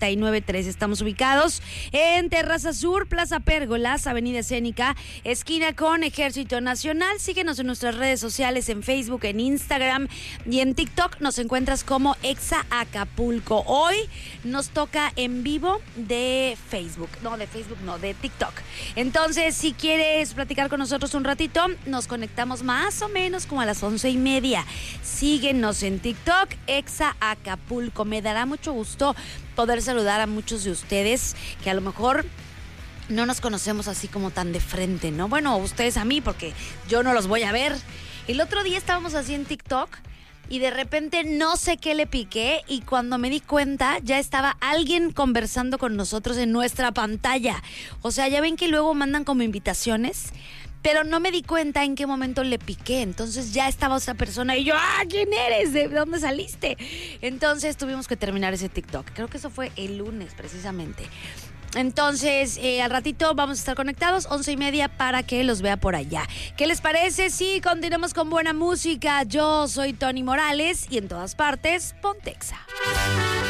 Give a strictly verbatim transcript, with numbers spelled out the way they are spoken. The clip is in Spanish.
noventa y nueve punto tres. Estamos ubicados en Terraza Sur, Plaza Pérgolas, Avenida Escénica, esquina con Ejército Nacional. Síguenos en nuestras redes sociales, en Facebook, en Instagram y en TikTok. Nos encuentras como Exa Acapulco. Hoy nos toca en vivo de Facebook. No, de Facebook no, de TikTok. Entonces, si quieres platicar con nosotros un ratito, nos conectamos más o menos como a las once y media. Síguenos en TikTok, Exa Acapulco. Me dará mucho gusto poder saludar a muchos de ustedes que a lo mejor no nos conocemos así como tan de frente, ¿no? Bueno, ustedes a mí, porque yo no los voy a ver. El otro día estábamos así en TikTok y de repente no sé qué le piqué y cuando me di cuenta ya estaba alguien conversando con nosotros en nuestra pantalla. O sea, ya ven que luego mandan como invitaciones, pero no me di cuenta en qué momento le piqué. Entonces ya estaba otra persona y yo, ¡ah! ¿Quién eres? ¿De dónde saliste? Entonces tuvimos que terminar ese TikTok. Creo que eso fue el lunes precisamente. Entonces, eh, al ratito vamos a estar conectados, once y media, para que los vea por allá. ¿Qué les parece? Sí, continuamos con buena música. Yo soy Tony Morales y en todas partes, Pontexa.